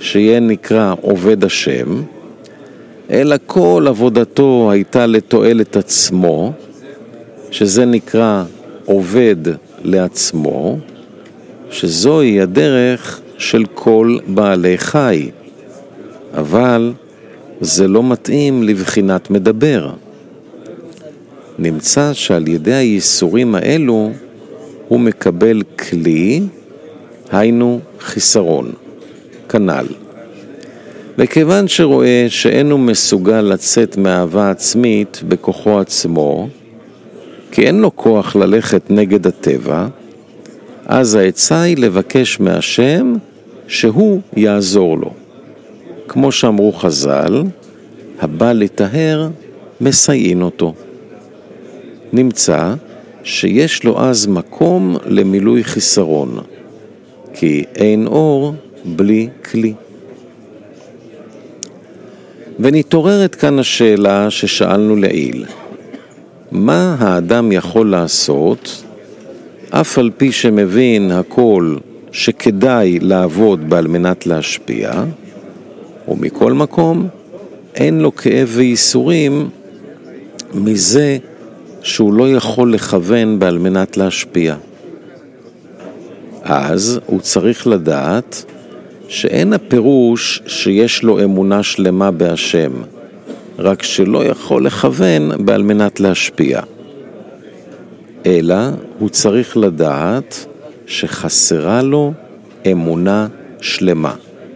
שיהיה נקרא עובד השם, אלא כל עבודתו הייתה לתועלת עצמו, שזה נקרא עובד לעצמו, שזוהי הדרך של כל בעלי חי. אבל זה לא מתאים לבחינת מדבר. נמצא שעל ידי הייסורים האלו הוא מקבל כלי, היינו חיסרון, כנ"ל. וכיוון שרואה שאינו מסוגל לצאת מאהבה עצמית בכוחו עצמו, כי אין לו כוח ללכת נגד הטבע, אז העצה היא לבקש מהשם שהוא יעזור לו. כמו שאמרו חז"ל, הבא לטהר מסייעין אותו. נמצא שיש לו אז מקום למילוי חיסרון, כי אין אור בלי כלי. ונתעוררת כאן השאלה ששאלנו לעיל. מה האדם יכול לעשות, אף על פי שמבין הכל שכדאי לעבוד בעל מנת להשפיע, ומכל מקום אין לו כאב וייסורים מזה שהוא לא יכול לכוון בעל מנת להשפיע. אז הוא צריך לדעת שאין הפירוש שיש לו אמונה שלמה בהשם, רק שלא יכול לכוון בעל מנת להשפיע. אלא הוא צריך לדעת שחסרה לו אמונה שלמה.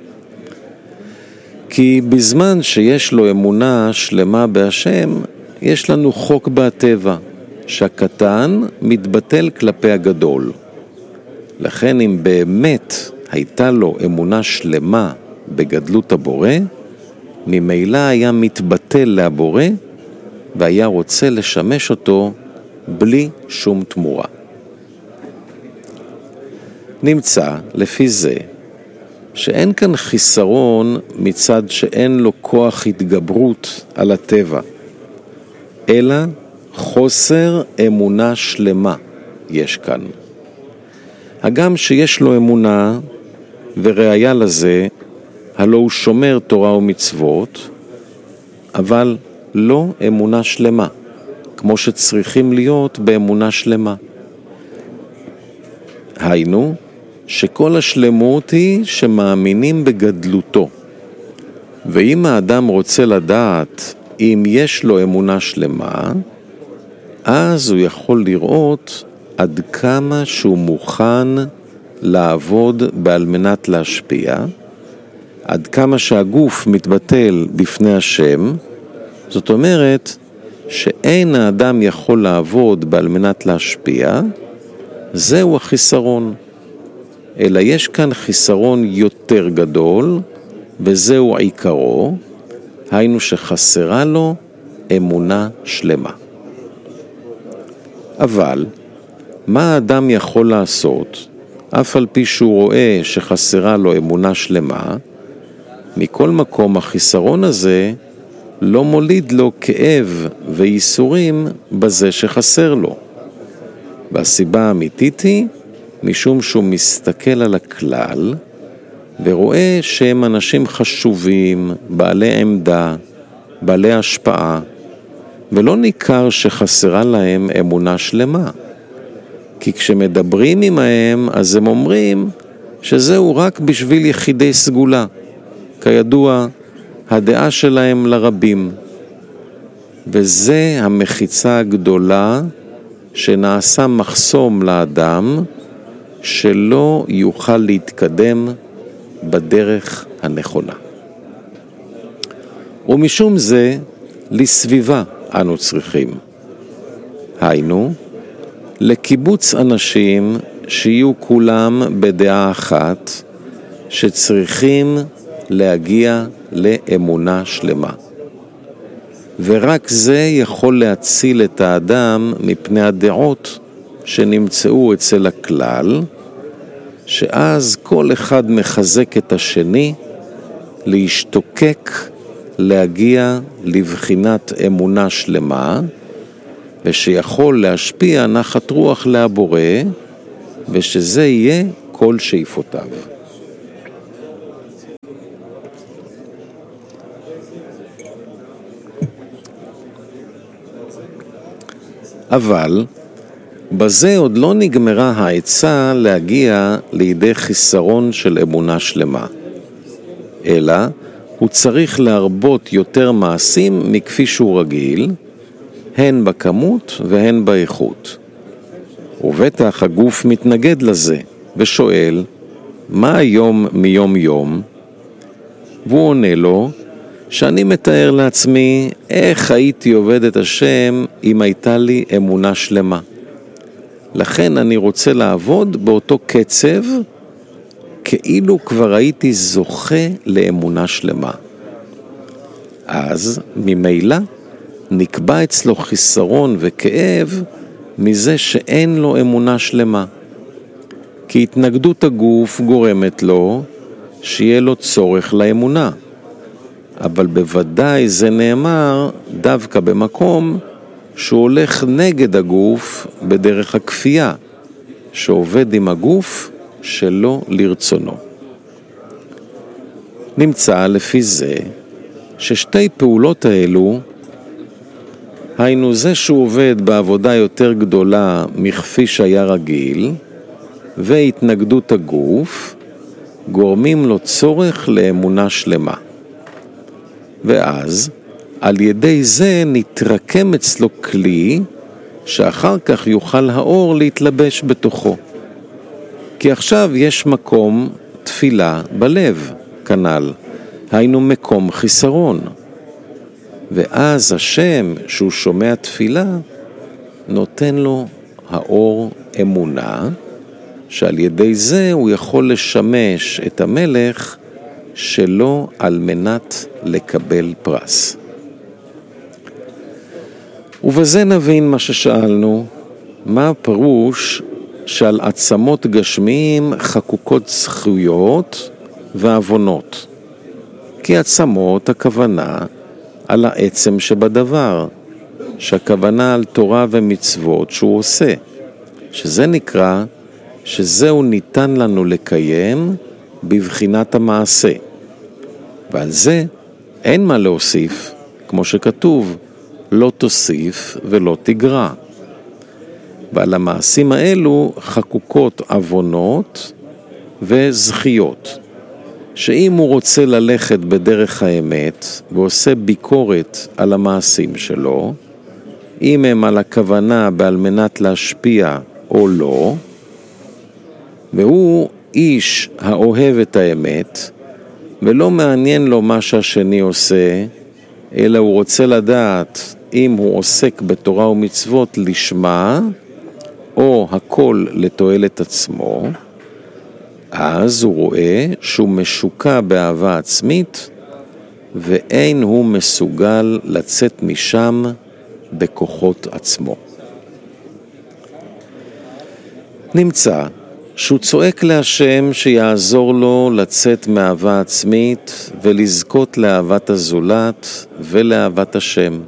כי בזמן שיש לו אמונה שלמה בהשם, יש לנו חוק בטבע, שהקטן מתבטל כלפי הגדול. לכן אם באמת הייתה לו אמונה שלמה בגדלות הבורא, ממילא היה מתבטל להבורא, והיה רוצה לשמש אותו בלי שום תמורה. נמצא לפי זה שאין כאן חיסרון מצד שאין לו כוח התגברות על הטבע, אלא חוסר אמונה שלמה יש כאן. הגם שיש לו אמונה, וראיה לזה, הלא הוא שומר תורה ומצוות, אבל לא אמונה שלמה, כמו שצריכים להיות באמונה שלמה. היינו, שכל השלמות היא שמאמינים בגדלותו. ואם האדם רוצה לדעת אם יש לו אמונה שלמה, אז הוא יכול לראות עד כמה שהוא מוכן לעבוד בעל מנת להשפיע, עד כמה שהגוף מתבטל בפני השם. זאת אומרת שאין האדם יכול לעבוד בעל מנת להשפיע, זהו החיסרון. אלא יש כאן חיסרון יותר גדול, וזהו עיקרו, היינו שחסרה לו אמונה שלמה. אבל מה האדם יכול לעשות, אף על פי שהוא רואה שחסרה לו אמונה שלמה? מכל מקום החיסרון הזה לא מוליד לו כאב וייסורים בזה שחסר לו. והסיבה האמיתית היא משום שהוא מסתכל על הכלל ורואה שהם אנשים חשובים, בעלי עמדה, בעלי השפעה, ולא ניכר שחסרה להם אמונה שלמה. כי כשמדברים עמהם, אז הם אומרים שזהו רק בשביל יחידי סגולה. כידוע, הדעה שלהם לרבים. וזה המחיצה הגדולה שנעשה מחסום לאדם, שלא יוכל להתקדם בדרך הנכונה. ומשום זה, לסביבה אנו צריכים. היינו, לקיבוץ אנשים שיהיו כולם בדעה אחת, שצריכים להגיע לאמונה שלמה. ורק זה יכול להציל את האדם מפני הדעות שנמצאו אצל הכלל, שאז כל אחד מחזק את השני להשתוקק, להגיע לבחינת אמונה שלמה, ושיכול להשפיע נחת רוח להבורא, ושזה יהיה כל שאיפותיו. אבל בזה עוד לא נגמרה העצה להגיע לידי חיסרון של אמונה שלמה, אלא הוא צריך להרבות יותר מעשים מכפי שהוא רגיל, הן בכמות והן באיכות. ובטח הגוף מתנגד לזה ושואל, מה היום מיום יום? והוא עונה לו, שאני מתאר לעצמי איך הייתי עובד את השם אם הייתה לי אמונה שלמה. לכן אני רוצה לעבוד באותו קצב, כאילו כבר הייתי זוכה לאמונה שלמה. אז ממילא נקבע אצלו חיסרון וכאב מזה שאין לו אמונה שלמה. כי התנגדות הגוף גורמת לו שיהיה לו צורך לאמונה. אבל בוודאי זה נאמר דווקא במקום שהוא הולך נגד הגוף בדרך הכפייה, שעובד עם הגוף שלא לרצונו. נמצא לפי זה ששתי פעולות האלו, היינו זה שהוא עובד בעבודה יותר גדולה מכפי שהיה רגיל, והתנגדות הגוף, גורמים לו צורך לאמונה שלמה. ואז על ידי זה נתרקם אצלו כלי שאחר כך יוכל האור להתלבש בתוכו. כי עכשיו יש מקום תפילה בלב, כנ"ל, היינו מקום חיסרון. ואז השם שהוא שומע תפילה נותן לו האור אמונה, שעל ידי זה הוא יכול לשמש את המלך שלו על מנת לקבל פרס. ובזה נבין מה ששאלנו, מה הפירוש שעל עצמות גשמיים חקוקות זכויות ועוונות. כי עצמות הכוונה על העצם שבדבר, שהכוונה על תורה ומצוות שהוא עושה, שזה נקרא שזהו ניתן לנו לקיים בבחינת המעשה. ועל זה אין מה להוסיף, כמו שכתוב, לא תוסיף ולא תגרע. ועל המעשים האלו חקוקות עוונות וזכיות, שאם הוא רוצה ללכת בדרך האמת ועושה ביקורת על המעשים שלו, אם הם על הכוונה בעל מנת להשפיע או לא, והוא איש האוהב את האמת, ולא מעניין לו מה שהשני עושה, אלא הוא רוצה לדעת אם הוא עוסק בתורה ומצוות לשמה, או הכל לתועלת עצמו, אז הוא רואה שהוא משוקע באהבה עצמית, ואין הוא מסוגל לצאת משם בכוחות עצמו. נמצא שהוא צועק להשם שיעזור לו לצאת מאהבה עצמית ולזכות לאהבת הזולת ולאהבת השם.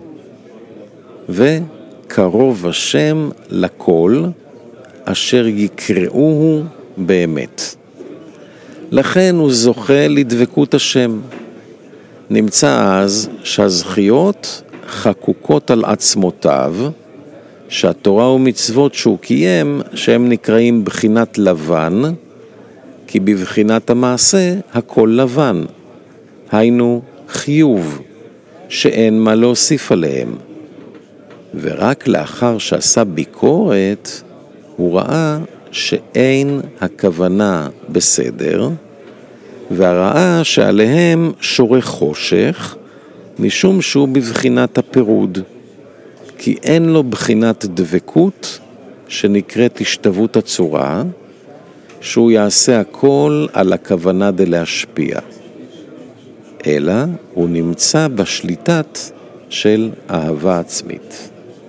וקרוב השם לכל אשר יקראוהו באמת. לכן הוא זוכה לדבקות השם. נמצא אז שהזכיות חקוקות על עצמותיו, שהתורה ומצוות שהוא קיים, שהם נקראים בחינת לבן, כי בבחינת המעשה הכל לבן. היינו חיוב, שאין מה להוסיף עליהם. ורק לאחר שעשה ביקורת, הוא ראה שאין הכוונה בסדר, והראה שעליהם שורה חושך, משום שהוא בבחינת הפירוד. כי אין לו בחינת דבקות שנקראת השתוות הצורה, שהוא יעשה הכל על הכוונה דלהשפיע. אלא הוא נמצא בשליטת של אהבה עצמית.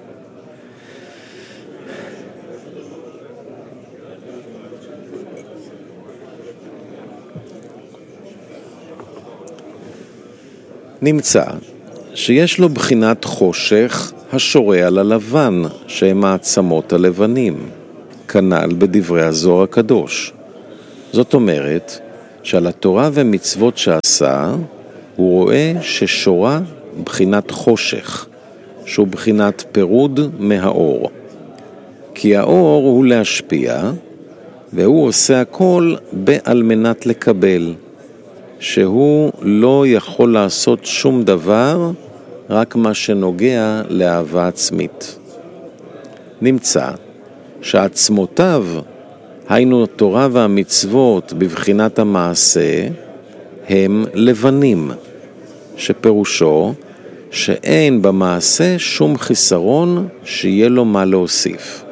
נמצא שיש לו בחינת חושך השורה על הלבן, שהם העצמות הלבנים, כנ"ל בדברי הזוהר הקדוש. זאת אומרת שעל התורה ומצוות שעשה, הוא רואה ששורה בחינת חושך, שהוא בחינת פירוד מהאור. כי האור הוא להשפיע, והוא עושה הכל על מנת לקבל, שהוא לא יכול לעשות שום דבר, רק מה שנוגע לאהבה עצמית. נמצא שעצמותיו, היינו התורה והמצוות בבחינת המעשה, הם לבנים, שפירושו שאין במעשה שום חיסרון שיהיה לו מה להוסיף.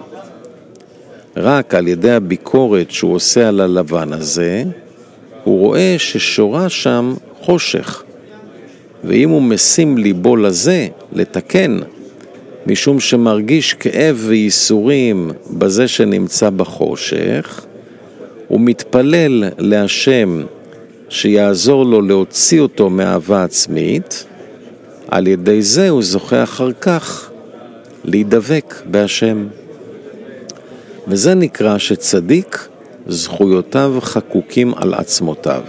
רק על ידי הביקורת שהוא עושה על הלבן הזה, הוא רואה ששורה שם חושך. ואם הוא משים ליבו לזה, לתקן, משום שמרגיש כאב וייסורים בזה שנמצא בחושך, הוא מתפלל להשם שיעזור לו להוציא אותו מאהבה עצמית, על ידי זה הוא זוכה אחר כך להידבק בהשם. וזה נקרא שצדיק זכויותיו חקוקים על עצמותיו.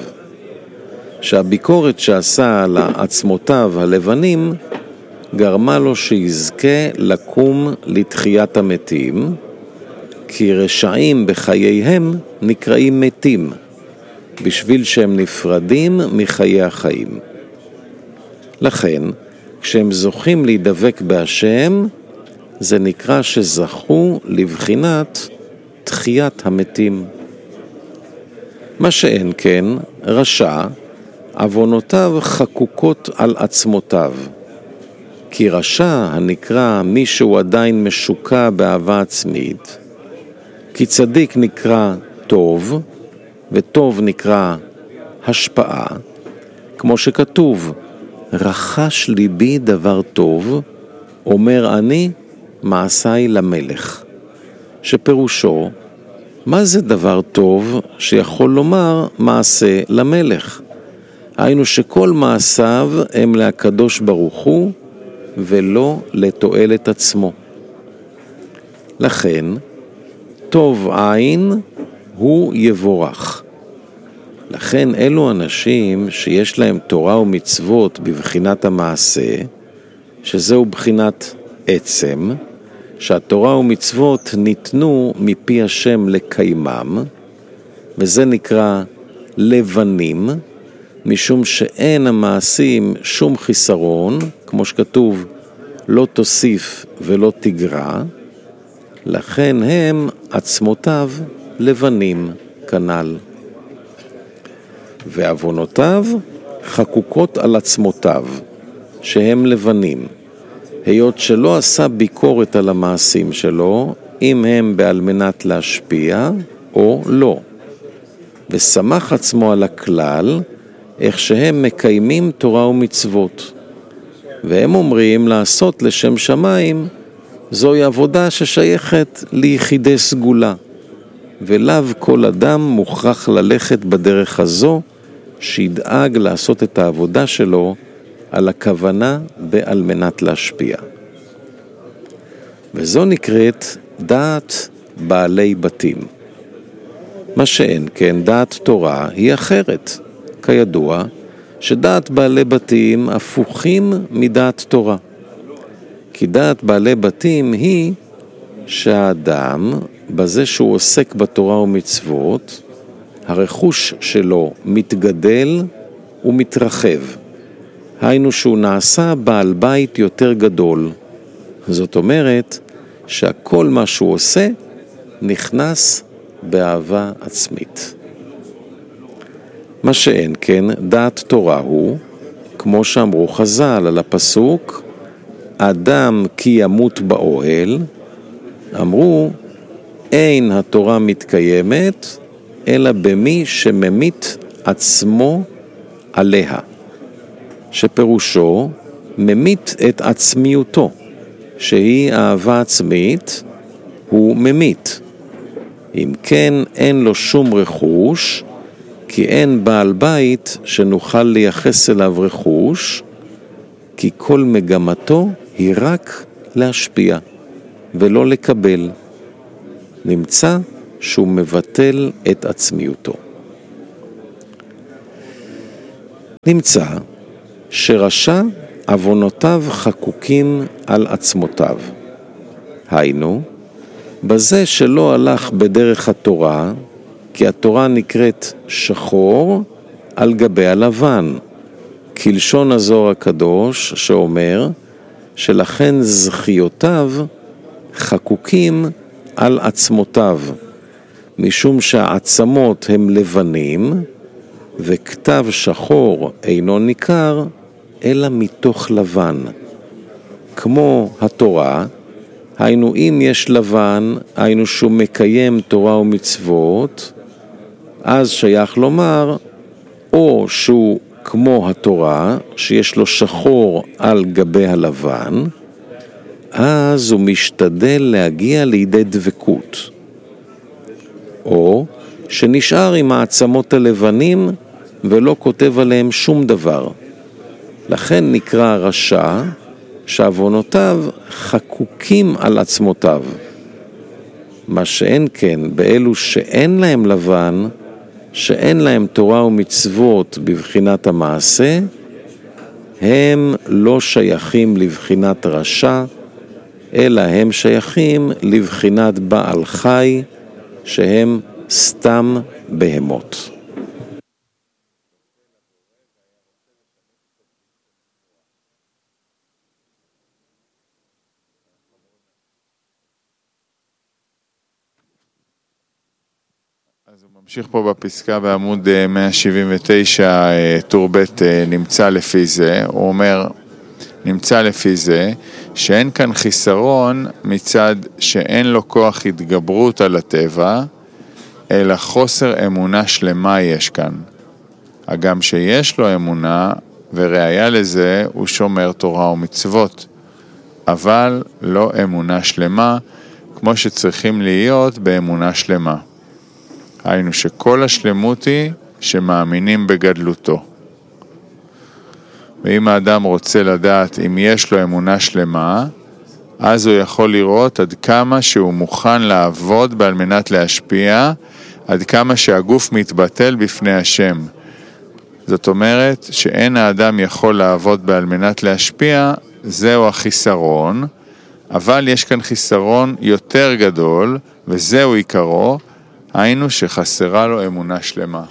שהביקורת שעשה על עצמותיו הלבנים גרמה לו שיזכה לקום לתחיית המתים, כי רשעים בחייהם נקראים מתים, בשביל שהם נפרדים מחיי החיים. לכן, כשהם זוכים להידבק בהשם, זה נקרא שזכו לבחינת תחיית המתים. מה שאין כן, רשע, עוונותיו חקוקות על עצמותיו. כי רשע הנקרא מי שהוא עדיין משוקע באהבה עצמית, כי צדיק נקרא טוב, וטוב נקרא השפעה, כמו שכתוב, רחש ליבי דבר טוב, אומר אני מעשיי למלך. שפירושו, מה זה דבר טוב שיכול לומר מעשה למלך? היינו שכל מעשיו הם להקדוש ברוך הוא, ולא לתועלת עצמו. לכן, טוב עין הוא יבורך. לכן אלו אנשים שיש להם תורה ומצוות בבחינת המעשה, שזהו בחינת עצם, שהתורה ומצוות ניתנו מפי השם לקיימם, וזה נקרא לבנים, משום שאין המעשים שום חיסרון, כמו שכתוב, לא תוסיף ולא תגרע, לכן הם עצמותיו לבנים כנ"ל. ועוונותיו חקוקות על עצמותיו, שהם לבנים, היות שלא עשה ביקורת על המעשים שלו, אם הם בעל מנת להשפיע או לא, ושמח עצמו על הכלל, איך שהם מקיימים תורה ומצוות. והם אומרים לעשות לשם שמיים, זוהי עבודה ששייכת ליחידי סגולה, ולאו כל אדם מוכרח ללכת בדרך הזו, שידאג לעשות את העבודה שלו על הכוונה בעל מנת להשפיע. וזו נקראת דעת בעלי בתים. מה שאין כן, דעת תורה היא אחרת. כידוע שדעת בעלי בתים הפוכים מדעת תורה. כי דעת בעלי בתים היא שהאדם, בזה שהוא עוסק בתורה ומצוות, הרכוש שלו מתגדל ומתרחב. היינו שהוא נעשה בעל בית יותר גדול. זאת אומרת שהכל מה שהוא עושה נכנס באהבה עצמית. מה שאין כן, דעת תורה הוא, כמו שאמרו חז"ל על הפסוק, אדם כי ימות באוהל, אמרו, אין התורה מתקיימת, אלא במי שממית עצמו עליה. שפירושו, ממית את עצמיותו, שהיא אהבה עצמית, הוא ממית. אם כן, אין לו שום רכוש, כי אין בעל בית שנוכל לייחס אליו רכוש, כי כל מגמתו היא רק להשפיע ולא לקבל. נמצא שהוא מבטל את עצמיותו. נמצא שרשע עוונותיו חקוקים על עצמותיו. היינו, בזה שלא הלך בדרך התורה, כי התורה נקראת שחור על גבי הלבן, כלשון הזוהר הקדוש שאומר שלכן זכיותיו חקוקים על עצמותיו, משום שהעצמות הם לבנים וכתב שחור אינו ניכר אלא מתוך לבן. כמו התורה, היינו אם יש לבן, היינו שהוא מקיים תורה ומצוות, אז שייך לומר או שהוא כמו התורה, שיש לו שחור על גבי הלבן, אז הוא משתדל להגיע לידי דבקות. או שנשאר עם העצמות הלבנים ולא כותב עליהם שום דבר. לכן נקרא רשע שעוונותיו חקוקים על עצמותיו. מה שאין כן באלו שאין להם לבן, שאין להם תורה ומצוות בבחינת המעשה, הם לא שייכים לבחינת רשע, אלא הם שייכים לבחינת בעל חי, שהם סתם בהמות. אז הוא ממשיך פה בפסקה בעמוד 179, טור ב' נמצא לפי זה, הוא אומר, נמצא לפי זה, שאין כאן חיסרון מצד שאין לו כוח התגברות על הטבע, אלא חוסר אמונה שלמה יש כאן. הגם שיש לו אמונה, וראיה לזה הוא שומר תורה ומצוות, אבל לא אמונה שלמה, כמו שצריכים להיות באמונה שלמה. היינו שכל השלמות היא שמאמינים בגדלותו. ואם האדם רוצה לדעת אם יש לו אמונה שלמה, אז הוא יכול לראות עד כמה שהוא מוכן לעבוד על מנת להשפיע, עד כמה שהגוף מתבטל בפני השם. זאת אומרת שאין האדם יכול לעבוד על מנת להשפיע, זהו החיסרון, אבל יש כאן חיסרון יותר גדול, וזהו עיקרו, היינו שחסרה לו אמונה שלמה.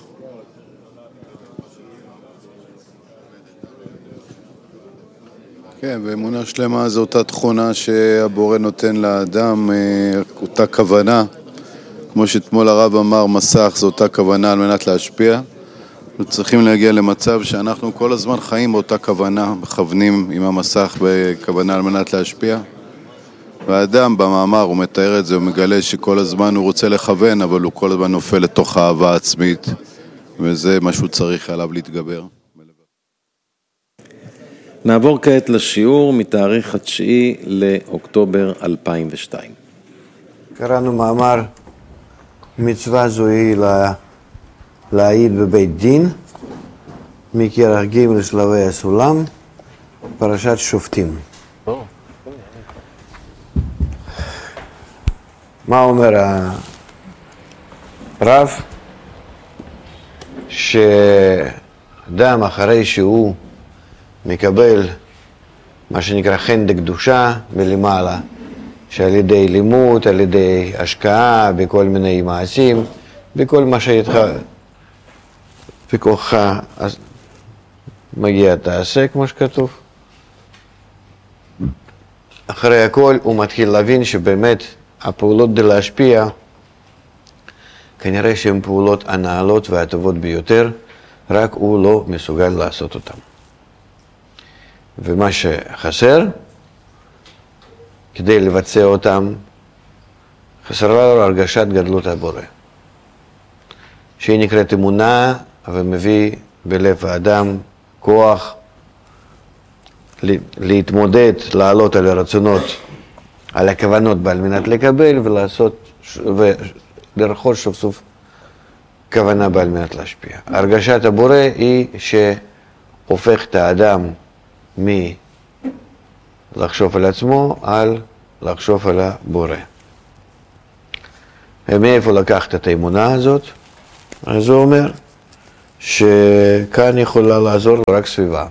כן, ואמונה שלמה זו אותה תכונה שהבורא נותן לאדם, אותה כוונה. כמו שאתמול הרב אמר, מסך זו אותה כוונה על מנת להשפיע. אנחנו צריכים להגיע למצב שאנחנו כל הזמן חיים באותה כוונה, מכוונים עם המסך בכוונה על מנת להשפיע. והאדם במאמר הוא מתאר את זה, הוא מגלה שכל הזמן הוא רוצה לכוון, אבל הוא כל הזמן נופל לתוך האהבה עצמית, וזה מה שהוא צריך עליו להתגבר. נעבור כעת לשיעור מתאריך 9 לאוקטובר 2002. קראנו מאמר, מצווה זו היא להעיד בבית דין, מכרך ג' שלבי הסולם, פרשת שופטים. מה אומר הרב? שאדם אחרי שהוא מקבל מה שנקרא חן דקדושה מלמעלה, שעל ידי לימוד, על ידי השקעה, בכל מיני מעשים, בכל מה שאיתך בכוחך, אז מגיע תעשה כמו שכתוב. אחרי הכל הוא מתחיל להבין שבאמת הפעולות די להשפיע, כנראה שהן פעולות הנעלות והטובות ביותר, רק הוא לא מסוגל לעשות אותן. ומה שחסר, כדי לבצע אותם, חסרה לו הרגשת גדלות הבורא, שהיא נקראת אמונה, ומביא בלב האדם כוח להתמודד, לעלות על הרצונות, על הכוונות בעל מנת לקבל ולעשות, ולרכוש סוף סוף כוונה בעל מנת להשפיע. הרגשת הבורא היא שהופך את האדם מלחשוב על עצמו על לחשוב על הבורא. ומאיפה לקחת את האמונה הזאת? אז הוא אומר שכאן יכולה לעזור לו רק סביבה.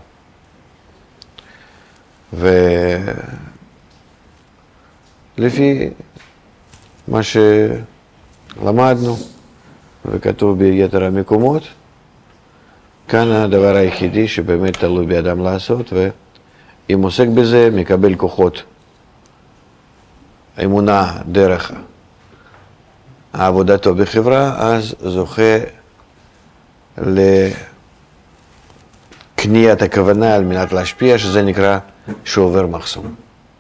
ולפי מה שלמדנו וכתוב ביתר המקומות. כאן הדבר היחידי שבאמת תלוי באדם לעשות, ואם עוסק בזה מקבל כוחות אמונה דרך עבודתו בחברה, אז זוכה לקניית הכוונה על מנת להשפיע, שזה נקרא שעובר מחסום.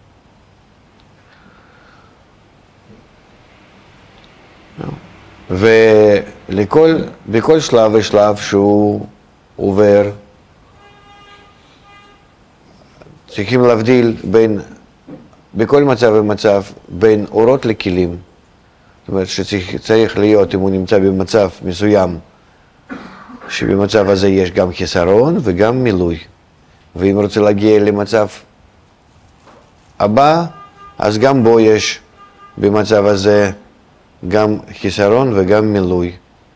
ובכל שלב ושלב שהוא עובר, צריכים להבדיל בכל מצב ומצב בין אורות לכלים. זאת אומרת שצריך להיות, אם הוא נמצא במצב מסוים, שבמצב הזה יש גם חיסרון וגם מילוי. ואם רוצה להגיע למצב הבא, אז גם בו יש במצב הזה גם חיסרון וגם מילוי.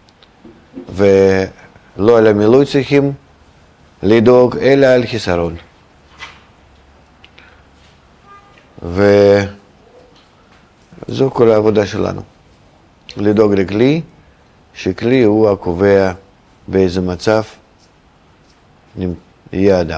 ולא על המילוי צריכים לדאוג, אלא על חיסרון. וזו כל העבודה שלנו. לדאוג לכלי, שכלי הוא הקובע באיזה מצב יהיה אדם.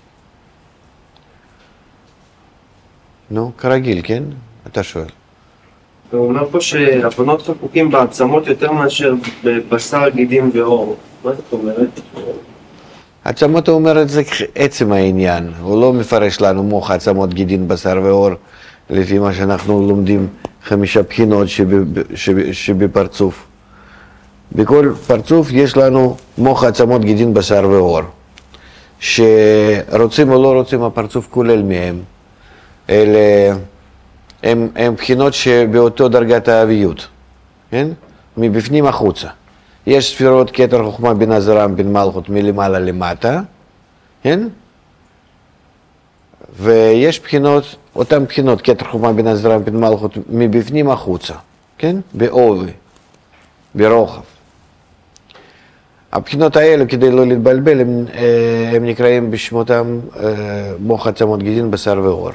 נו, כרגיל, כן? אתה שואל. הוא אומר פה שהבנות חקוקים בעצמות יותר מאשר בבשר, גידים ועור. מה זאת אומרת? עצמות הוא אומר את זה עצם העניין. הוא לא מפרש לנו מוח, עצמות, גידים, בשר ועור, לפי מה שאנחנו לומדים 5 בחינות שבפרצוף. בכל פרצוף יש לנו מוח, עצמות, גידים, בשר ועור. שרוצים או לא רוצים, הפרצוף כולל מהם. אלה הם בחינות שבאותו דרגת האביות, כן? מבפנים החוצה. יש ספירות כתר, חוכמה, בינה, זרע, בין מלכות, מלמעלה למטה, כן? ויש בחינות, אותן בחינות, כתר, חוכמה, בינה, זרע, בין מלכות, מבפנים החוצה, כן? בעובי, ברוחב. הבחינות האלו, כדי לא להתבלבל, הם נקראים בשמותם מוח, עצמות, גידים, בשר ועור.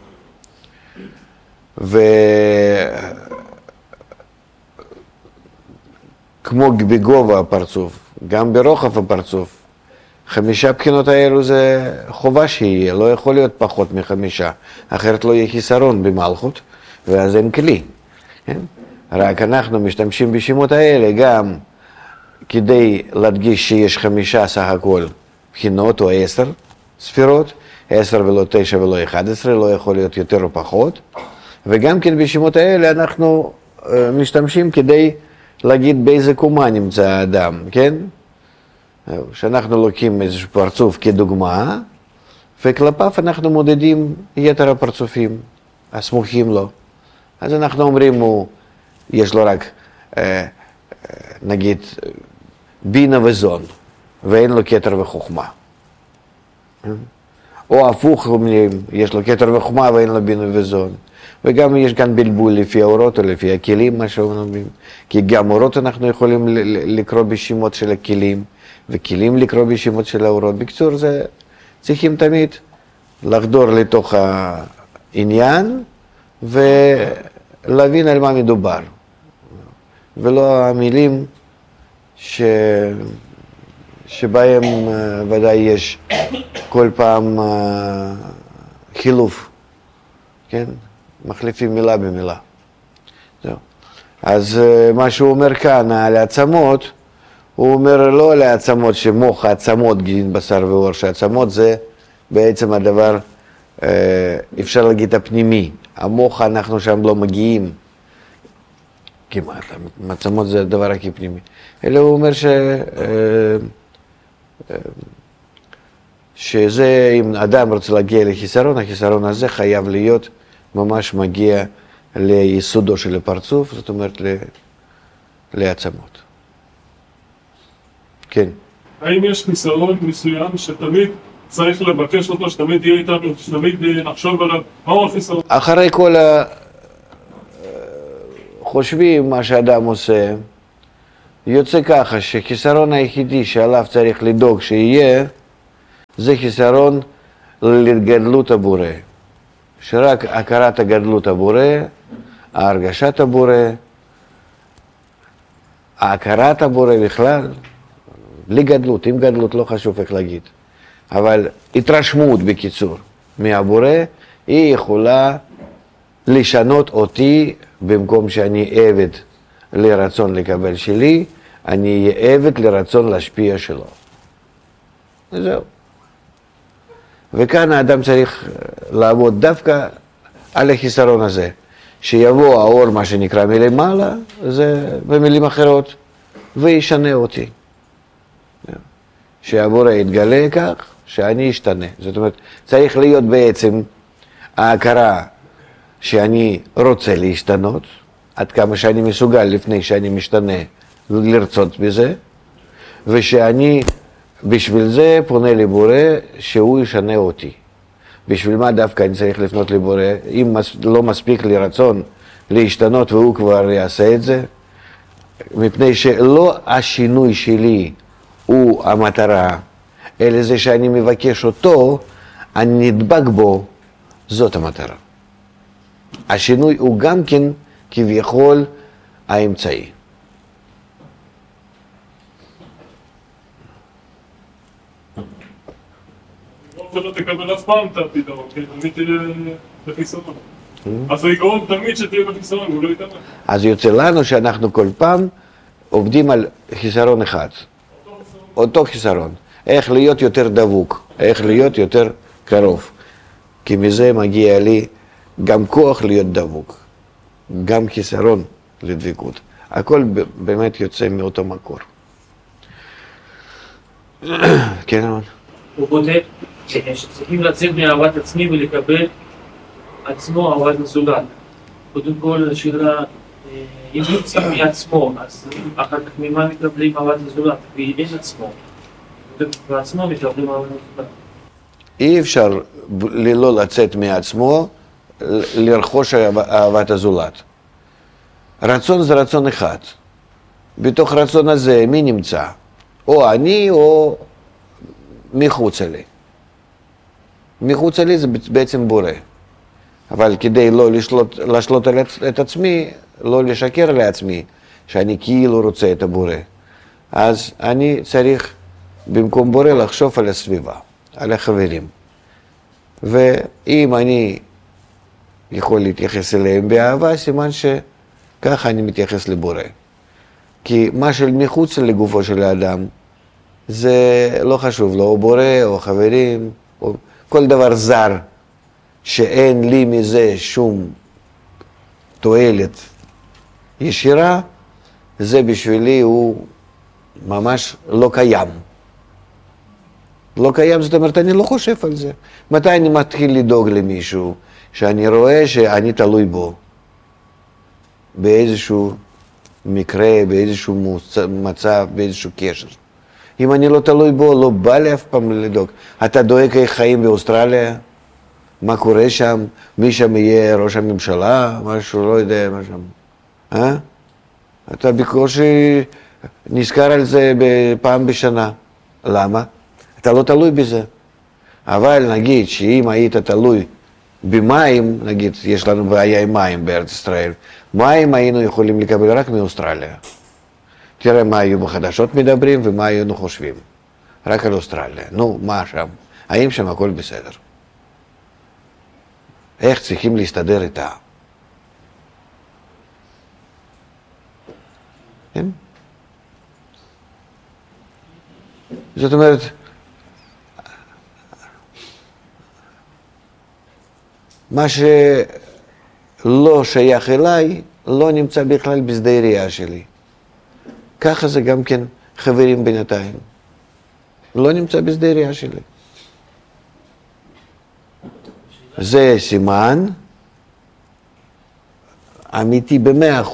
וכמו בגובה הפרצוף, גם ברוחב הפרצוף, 5 בחינות האלו זה חובה שיהיה, לא יכול להיות פחות מ5, אחרת לא יהיה חיסרון במלכות, ואז אין כלי. כן? רק אנחנו משתמשים בשמות האלה גם כדי להדגיש שיש 5 סך הכל בחינות או 10 ספירות, 10 ולא 9 ולא 11, לא יכול להיות יותר או פחות. וגם כן בשמות האלה אנחנו משתמשים כדי להגיד באיזה קומה נמצא האדם, כן? שאנחנו לוקחים איזשהו פרצוף כדוגמה, וכלפיו אנחנו מודדים יתר הפרצופים, הסמוכים לו. אז אנחנו אומרים, יש לו רק, נגיד, בינה וזון, ואין לו כתר וחוכמה. או הפוך, יש לו כתר וחוכמה ואין לו בינה וזון. וגם יש כאן בלבול לפי האורות או לפי הכלים, מה שאומרים. כי גם אורות אנחנו יכולים לקרוא בשמות של הכלים, וכלים לקרוא בשמות של האורות. בקצור, זה צריכים תמיד לחדור לתוך העניין, ולהבין על מה מדובר. ולא המילים שבהם ודאי יש כל פעם חילוף, כן? מחליפים מילה במילה. זהו. אז מה שהוא אומר כאן על העצמות, הוא אומר לא על העצמות שמוח העצמות, גידים, בשר ועור, שהעצמות זה בעצם הדבר, אפשר להגיד הפנימי. המוח אנחנו שם לא מגיעים כמעט, העצמות זה הדבר הכי פנימי. אלא הוא אומר שזה, אם אדם רוצה להגיע לחיסרון, החיסרון הזה חייב להיות ממש מגיע ליסודו של הפרצוף, זאת אומרת לעצמות. כן. האם יש חיסרון מסוים שתמיד צריך לבקש אותו, שתמיד יהיה איתנו, שתמיד נחשוב עליו, מהו החיסרון? אחרי כל חושבים מה שאדם עושה, יוצא ככה שחיסרון היחידי שעליו צריך לדאוג שיהיה, זה חיסרון לגדלות הבורא. שרק הכרת הגדלות הבורא, הרגשת הבורא, ההכרת הבורא בכלל, בלי גדלות, עם גדלות לא חשוב איך להגיד, אבל התרשמות בקיצור מהבורא, היא יכולה לשנות אותי במקום שאני עבד לרצון לקבל שלי, אני אהיה עבד לרצון להשפיע שלו. וזהו. וכאן האדם צריך לעבוד דווקא על החיסרון הזה, שיבוא האור מה שנקרא מלמעלה, זה במילים אחרות, וישנה אותי. שהבורא יתגלה כך, שאני אשתנה. זאת אומרת, צריך להיות בעצם ההכרה שאני רוצה להשתנות, עד כמה שאני מסוגל לפני שאני משתנה לרצות בזה, ושאני בשביל זה פונה לבורא שהוא ישנה אותי. בשביל מה דווקא אני צריך לפנות לבורא? אם לא מספיק לי רצון להשתנות והוא כבר יעשה את זה, מפני שלא השינוי שלי הוא המטרה, אלא זה שאני מבקש אותו, אני נדבק בו, זאת המטרה. השינוי הוא גם כן כביכול האמצעי. שלא תקבל אף פעם את הפתרון, כן? תמיד תהיה בחיסרון. אז העיקרון תמיד שתהיה בחיסרון, הוא לא יתאמן. אז יוצא לנו שאנחנו כל פעם עובדים על חיסרון אחד. אותו חיסרון. איך להיות יותר דבוק, איך להיות יותר קרוב. כי מזה מגיע לי גם כוח להיות דבוק, גם חיסרון לדבקות. הכל באמת יוצא מאותו מקור. כן, אבל? הוא כותב שצריכים לצאת מאהבת עצמי ולקבל עצמו אהבת הזולת. קודם כל השאלה, אם יוצאים מעצמו, אז אחר כך ממה מקבלים אהבת הזולת? ואין עצמו. בעצמו מקבלים אהבת הזולת. אי אפשר לא לצאת מעצמו, לרכוש אהבת הזולת. רצון זה רצון אחד. בתוך רצון הזה מי נמצא? או אני או מחוץ לי. מחוץ לי זה בעצם בורא. אבל כדי לא לשלוט את עצמי, לא לשקר לעצמי, שאני כאילו רוצה את הבורא, אז אני צריך במקום בורא לחשוב על הסביבה, על החברים. ואם אני יכול להתייחס אליהם באהבה, סימן שככה אני מתייחס לבורא. כי מה של מחוץ לגופו של האדם, זה לא חשוב, לא בורא או חברים, או כל דבר זר, שאין לי מזה שום תועלת ישירה, זה בשבילי הוא ממש לא קיים. לא קיים, זאת אומרת, אני לא חושב על זה. מתי אני מתחיל לדאוג למישהו שאני רואה שאני תלוי בו? באיזשהו מקרה, באיזשהו מצב, באיזשהו קשר. אם אני לא תלוי בו, לא בא לי אף פעם לדאוג. אתה דואג איך חיים באוסטרליה? מה קורה שם? מי שם יהיה ראש הממשלה? משהו, לא יודע מה שם. אתה בקושי נזכר על זה פעם בשנה. למה? אתה לא תלוי בזה. אבל נגיד שאם היית תלוי במים, נגיד יש לנו בעיה עם מים בארץ ישראל, מים היינו יכולים לקבל רק מאוסטרליה. תראה מה היו בחדשות מדברים ומה היינו חושבים. רק על אוסטרליה. נו, מה שם? האם שם הכל בסדר? איך צריכים להסתדר איתה? כן? זאת אומרת, מה שלא שייך אליי, לא נמצא בכלל בשדה ראייה שלי. ככה זה גם כן חברים בינתיים. לא נמצא בשדה ראייה שלי. זה סימן אמיתי ב100%,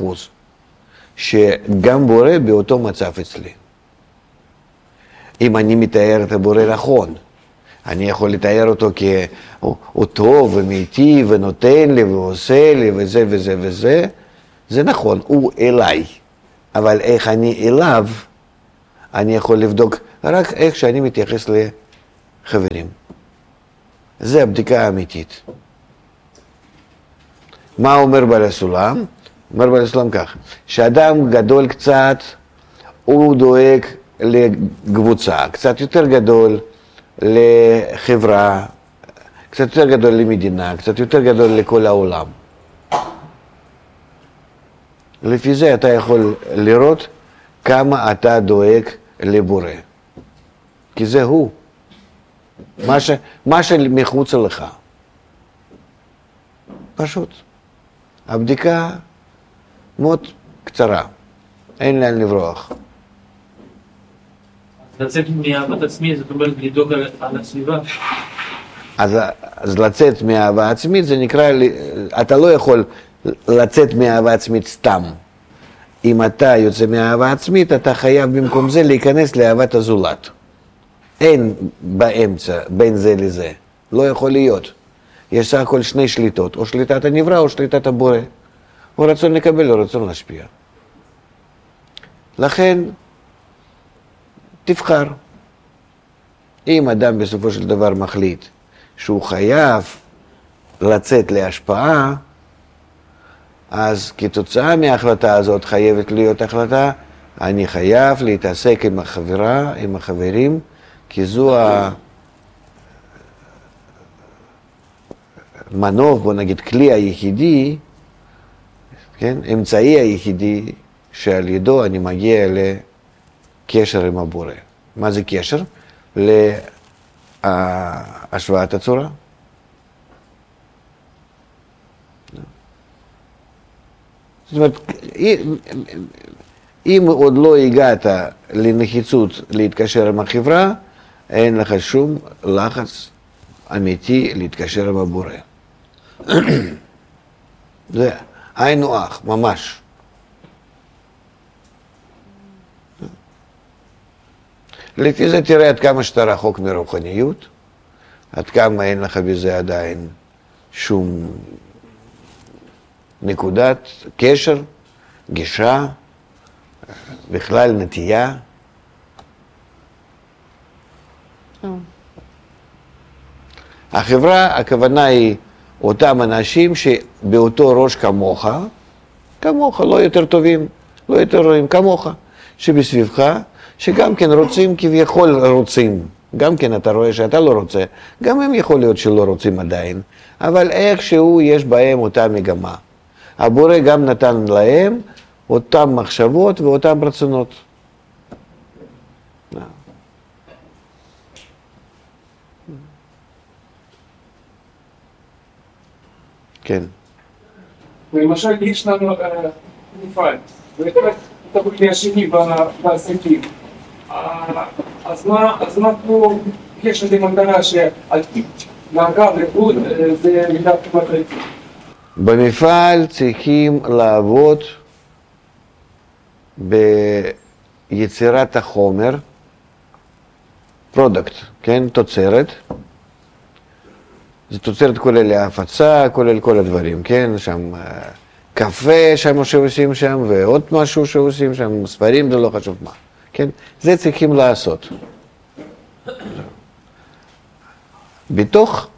שגם בורא באותו מצב אצלי. אם אני מתאר את הבורא נכון, אני יכול לתאר אותו הוא טוב ומיטיב ונותן לי ועושה לי וזה וזה וזה, זה נכון, הוא אליי. אבל איך אני אליו, אני יכול לבדוק רק איך שאני מתייחס לחברים. זה הבדיקה האמיתית. מה אומר בעל הסולם? אומר בעל הסולם כך, שאדם גדול קצת, הוא דואג לקבוצה, קצת יותר גדול לחברה, קצת יותר גדול למדינה, קצת יותר גדול לכל העולם. לפי זה אתה יכול לראות כמה אתה דואג לבורא. כי זה הוא. מה שמחוץ לך. פשוט. הבדיקה מאוד קצרה. אין לאן לברוח. לצאת מאהבת עצמי, זאת אומרת לדאוג על הסביבה. אז לצאת מאהבה עצמית זה נקרא, אתה לא יכול לצאת מאהבה עצמית סתם. אם אתה יוצא מאהבה עצמית, אתה חייב במקום זה להיכנס לאהבת הזולת. אין באמצע בין זה לזה. לא יכול להיות. יש סך הכל שני שליטות, או שליטת הנברא או שליטת הבורא. או רצון לקבל או רצון להשפיע. לכן, תבחר. אם אדם בסופו של דבר מחליט שהוא חייב לצאת להשפעה, אז כתוצאה מההחלטה הזאת חייבת להיות החלטה, אני חייב להתעסק עם החברה, עם החברים, כי זו המנוף, בוא נגיד, כלי היחידי, כן? אמצעי היחידי שעל ידו אני מגיע לקשר עם הבורא. מה זה קשר? להשוואת הצורה. זאת אומרת, אם עוד לא הגעת לנחיצות להתקשר עם החברה, אין לך שום לחץ אמיתי להתקשר עם הבורא. זה היינו אח, ממש. לפי זה תראה עד כמה שאתה רחוק מרוחניות, עד כמה אין לך בזה עדיין שום נקודת קשר, גישה, בכלל נטייה. החברה, הכוונה היא אותם אנשים שבאותו ראש כמוך, לא יותר טובים, לא יותר רואים כמוך, שבסביבך, שגם כן רוצים כביכול רוצים, גם כן אתה רואה שאתה לא רוצה, גם הם יכול להיות שלא רוצים עדיין, אבל איכשהו יש בהם אותה מגמה. הבורא גם נתן להם אותם מחשבות ואותם רצונות. כן. למשל, יש לנו מפעל, ואתה בכלי השני בעסקים. אז מה פה קשר למטרה שמעגל ריבוד זה מידת מטרית? במפעל צריכים לעבוד ביצירת החומר, פרודקט, כן, תוצרת. זה תוצרת כולל ההפצה, כולל כל הדברים, כן, שם קפה שם שעושים שם, ועוד משהו שעושים שם, ספרים, זה לא חשוב מה, כן, זה צריכים לעשות. בתוך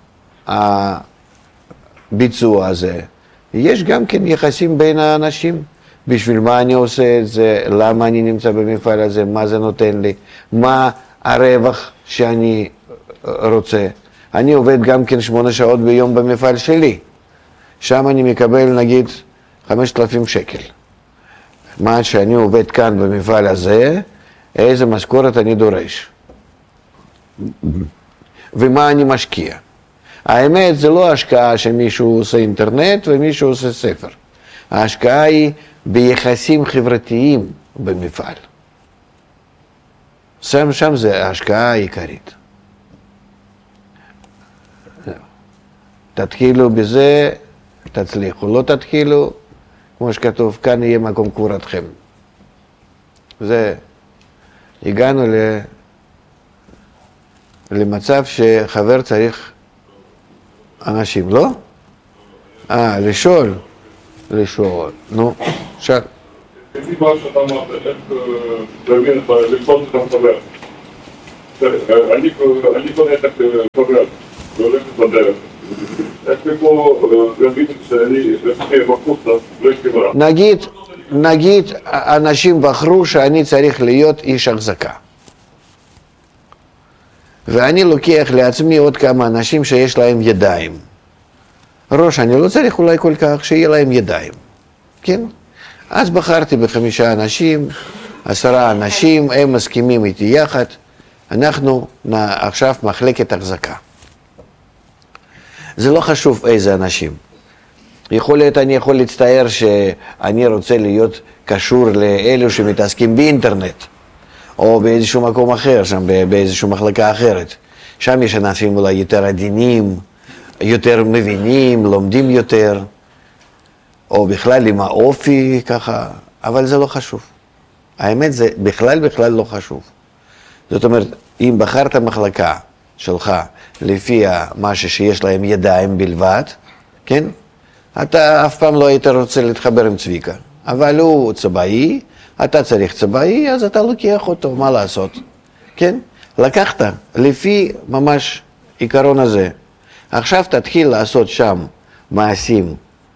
הביצוע הזה, יש גם כן יחסים בין האנשים, בשביל מה אני עושה את זה, למה אני נמצא במפעל הזה, מה זה נותן לי, מה הרווח שאני רוצה. אני עובד גם כן 8 שעות ביום במפעל שלי, שם אני מקבל נגיד 5,000 שקל. מה שאני עובד כאן במפעל הזה, איזה משכורת אני דורש. ומה אני משקיע. האמת זה לא השקעה שמישהו עושה אינטרנט ומישהו עושה ספר. ההשקעה היא ביחסים חברתיים במפעל. שם זה ההשקעה העיקרית. תתחילו בזה, תצליחו. לא תתחילו, כמו שכתוב, כאן יהיה מקום קבורתכם. זה, הגענו למצב שחבר צריך אנשים, לא? לשאול. נו, שאל. לפי מה שאתה אמרת, איך להבין לפעול את החבר? אני קונה את החבר, והולכת בדרך. איך מפה להגיד שאני בחוצה, לא יקבל. נגיד אנשים בחרו שאני צריך להיות איש החזקה. ואני לוקח לעצמי עוד כמה אנשים שיש להם ידיים. ראש אני לא צריך אולי כל כך שיהיה להם ידיים, כן? אז בחרתי ב5 אנשים, 10 אנשים, הם מסכימים איתי יחד, אנחנו עכשיו מחלקת החזקה. זה לא חשוב איזה אנשים. יכול להיות, אני יכול להצטער שאני רוצה להיות קשור לאלו שמתעסקים באינטרנט, או באיזשהו מקום אחר, שם באיזשהו מחלקה אחרת. שם יש אנשים אולי יותר עדינים, יותר מבינים, לומדים יותר, או בכלל עם האופי ככה, אבל זה לא חשוב. האמת זה בכלל לא חשוב. זאת אומרת, אם בחרת מחלקה שלך לפי משהו שיש להם ידיים בלבד, כן? אתה אף פעם לא היית רוצה להתחבר עם צביקה, אבל הוא צבאי, אתה צריך צבאי, אז אתה לוקח אותו, מה לעשות? כן? לקחת לפי ממש עיקרון הזה. עכשיו תתחיל לעשות שם מעשים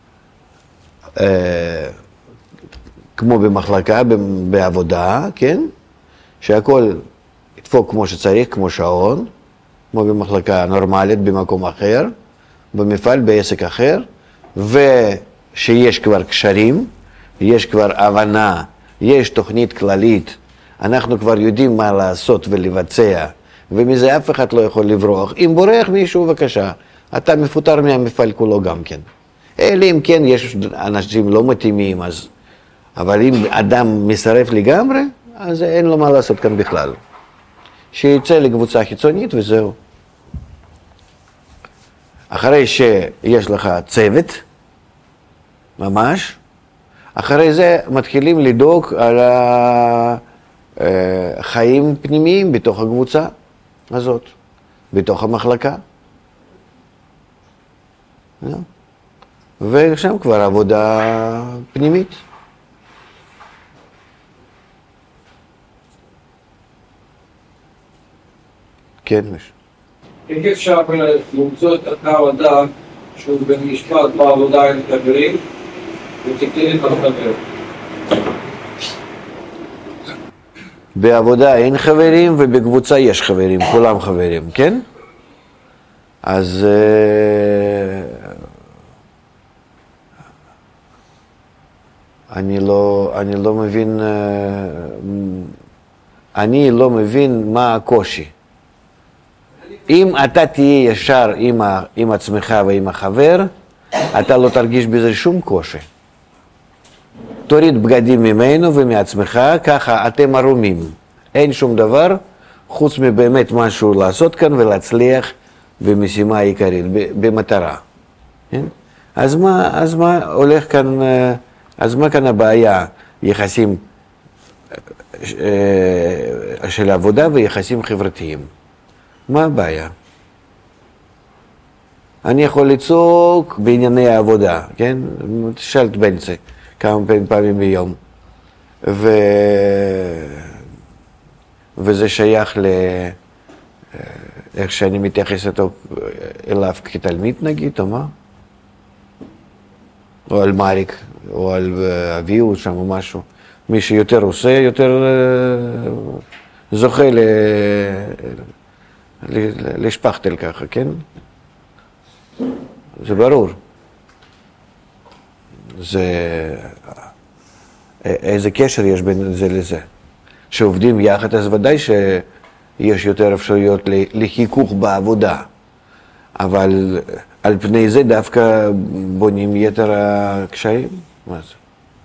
כמו במחלקה, בעבודה, כן? שהכל ידפוק כמו שצריך, כמו שעון, כמו במחלקה נורמלית, במקום אחר, במפעל, בעסק אחר, ושיש כבר קשרים, יש כבר הבנה, יש תוכנית כללית, אנחנו כבר יודעים מה לעשות ולבצע, ומזה אף אחד לא יכול לברוח. אם בורח מישהו, בבקשה, אתה מפוטר מהמפעל כולו גם כן. אלא אם כן יש אנשים לא מתאימים, אז... אבל אם אדם מסרב לגמרי, אז אין לו מה לעשות כאן בכלל. שיצא לקבוצה חיצונית וזהו. אחרי שיש לך צוות, ממש, אחרי זה מתחילים לדאוג על החיים פנימיים בתוך הקבוצה הזאת, בתוך המחלקה. ושם כבר עבודה פנימית. כן, מישהו. איך אפשר למצוא את הקו הדק שהוא במשפט בעבודה עם חברים ותקטין את החבר? בעבודה אין חברים ובקבוצה יש חברים, כולם חברים, כן? אז אני לא מבין מה הקושי. אם אתה תהיה ישר עם עצמך ועם החבר, אתה לא תרגיש בזה שום קושי. תוריד בגדים ממנו ומעצמך, ככה אתם ערומים. אין שום דבר חוץ מבאמת משהו לעשות כאן ולהצליח במשימה העיקרית, במטרה. אז מה הולך כאן, אז מה כאן הבעיה? יחסים של עבודה ויחסים חברתיים. מה הבעיה? אני יכול לצעוק בענייני העבודה, כן? תשאל את בנצי כמה פעמים ביום. וזה שייך איך שאני מתייחס אליו כתלמיד נגיד, או מה? או על מריק, או על אביהו שם או משהו. מי שיותר עושה, יותר זוכה לשפכתל ככה, כן? זה ברור. איזה קשר יש בין זה לזה? שעובדים יחד, אז ודאי שיש יותר אפשרויות לחיכוך בעבודה. אבל על פני זה דווקא בונים יתר הקשיים? מה זה?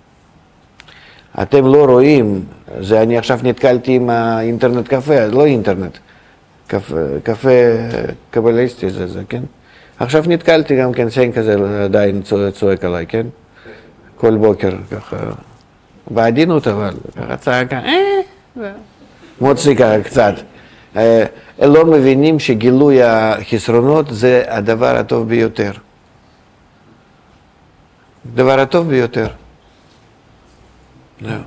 אתם לא רואים, זה אני עכשיו נתקלתי עם האינטרנט קפה, לא אינטרנט, קפה קבליסטי זה, כן? עכשיו נתקלתי גם כן, סיין כזה עדיין צועק עליי, כן? כל בוקר ככה, בעדינות אבל, ככה צעקה, מוציא ככה קצת. לא מבינים שגילוי החסרונות זה הדבר הטוב ביותר. דבר הטוב ביותר. לא.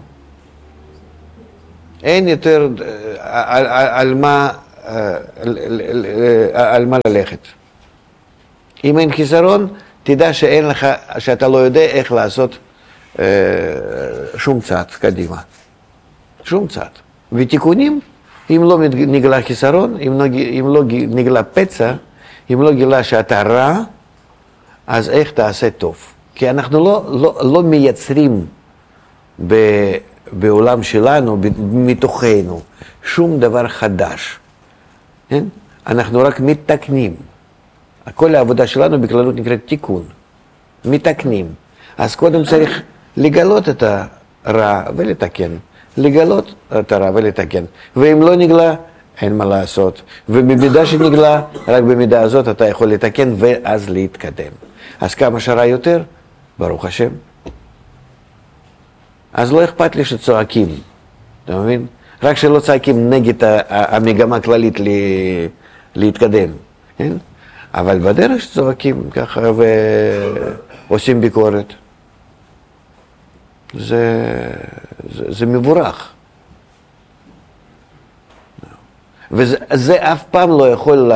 אין יותר על מה ללכת. אם אין חיסרון, תדע שאתה לא יודע איך לעשות שום צעד קדימה. שום צעד. ותיקונים, אם לא נגלה חיסרון, אם לא נגלה פצע, אם לא גילה שאתה רע, אז איך תעשה טוב? כי אנחנו לא מייצרים בעולם שלנו, מתוכנו, שום דבר חדש. כן? אנחנו רק מתקנים. כל העבודה שלנו בכללות נקראת תיקון. מתקנים. אז קודם צריך לגלות את הרע ולתקן. לגלות את הרע ולתקן. ואם לא נגלה, אין מה לעשות. ובמידה שנגלה, רק במידה הזאת אתה יכול לתקן ואז להתקדם. אז כמה שרע יותר, ברוך השם. אז לא אכפת לי שצועקים, אתה מבין? רק שלא צועקים נגד המגמה הכללית להתקדם, כן? אבל בדרך שצועקים ככה ועושים ביקורת. זה מבורך. וזה אף פעם לא יכול,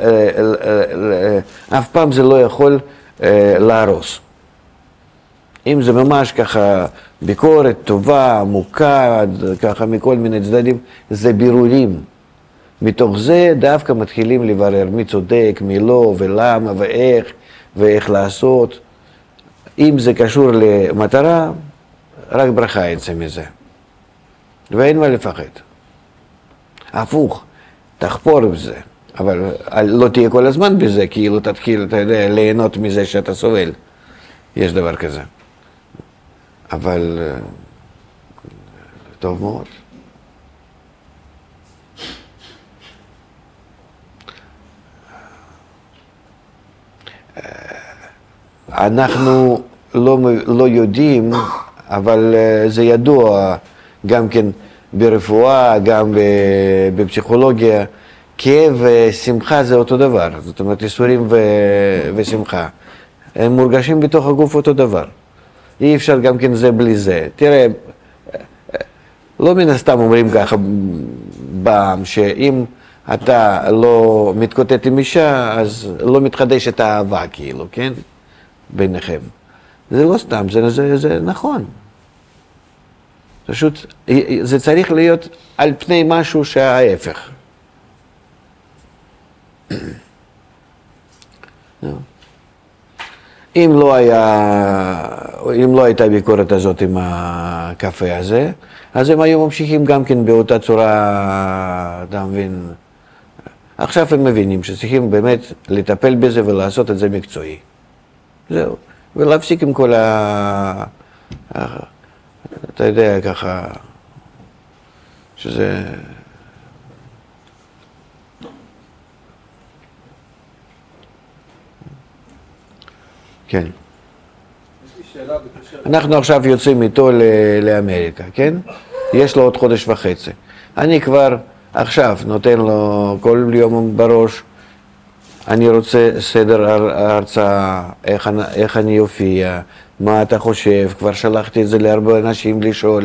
אף פעם זה לא יכול להרוס. אם זה ממש ככה ביקורת טובה, עמוקה, ככה מכל מיני צדדים, זה בירורים. מתוך זה דווקא מתחילים לברר מי צודק, מי לא, ולמה, ואיך לעשות. אם זה קשור למטרה, רק ברכה יצא מזה. ואין מה לפחד. הפוך, תחפור בזה, אבל לא תהיה כל הזמן בזה, כאילו תתחיל, אתה יודע, ליהנות מזה שאתה סובל. יש דבר כזה. אבל טוב מאוד. אנחנו לא יודעים, אבל זה ידוע גם כן ברפואה, גם בפסיכולוגיה, כאב ושמחה זה אותו דבר. זאת אומרת, ייסורים ושמחה. הם מורגשים בתוך הגוף אותו דבר. אי אפשר גם כן זה בלי זה. תראה, לא מן הסתם אומרים ככה בעם, שאם אתה לא מתקוטט עם אישה, אז לא מתחדשת האהבה, כאילו, כן? ביניכם. זה לא סתם, זה נכון. פשוט, זה צריך להיות על פני משהו שההפך. אם לא הייתה ביקורת הזאת עם הקפה הזה, אז הם היו ממשיכים גם כן באותה צורה, אתה מבין? עכשיו הם מבינים שצריכים באמת לטפל בזה ולעשות את זה מקצועי. זהו. ולהפסיק עם כל אתה יודע, ככה, שזה... כן. אנחנו עכשיו יוצאים איתו לאמריקה, כן? יש לו עוד חודש וחצי. אני כבר עכשיו נותן לו כל יום בראש, אני רוצה סדר הרצאה, איך אני אופיע, מה אתה חושב, כבר שלחתי את זה להרבה אנשים לשאול,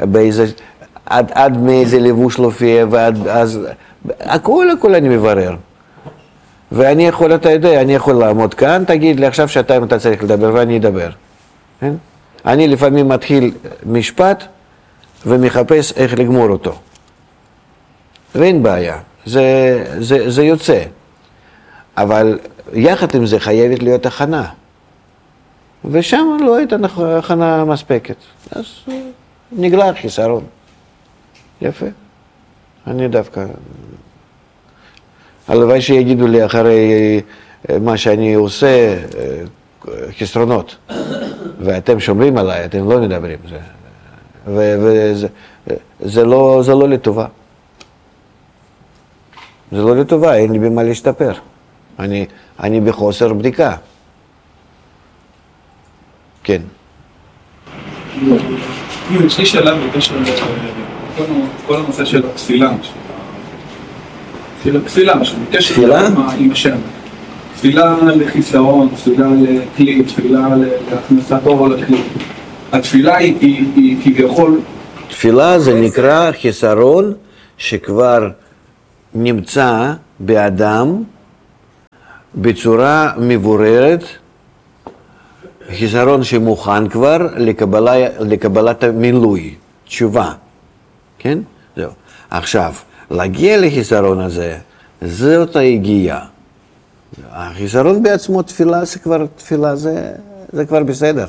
עד מאיזה לבוש להופיע, ועד אז, הכל אני מברר. ואני יכול, אתה יודע, אני יכול לעמוד כאן, תגיד לי עכשיו שעתיים אתה צריך לדבר, ואני אדבר. כן? אני לפעמים מתחיל משפט ומחפש איך לגמור אותו. ואין בעיה, זה יוצא. אבל יחד עם זה חייבת להיות הכנה. ושם לא הייתה הכנה מספקת. אז נגלה חיסרון. יפה. אני דווקא... הלוואי שיגידו לי אחרי מה שאני עושה, חסרונות. ואתם שומרים עליי, אתם לא מדברים. וזה לא לטובה. זה לא לטובה, אין לי במה להשתפר. אני בחוסר בדיקה. כן. יש לי שאלה בקשר לכל הנושא של התפילה. תפילה, שבקשר עם השם. תפילה לחיסרון, תפילה לכלי, תפילה להכנסת אור לכלי. התפילה היא כביכול... תפילה זה נקרא חיסרון שכבר נמצא באדם בצורה מבוררת, חיסרון שמוכן כבר לקבלת המילוי, תשובה, כן? זהו. עכשיו, להגיע לחיסרון הזה, זאת ההגיעה. החיסרון בעצמו תפילה זה כבר בסדר.